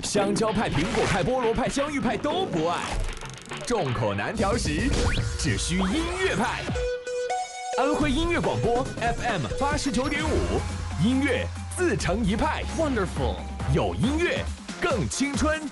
香蕉派、苹果派、菠萝派、香芋派都不爱。众口难调时，只需音乐派。安徽音乐广播 FM 89.5，音乐自成一派。Wonderful， 有音乐更青春。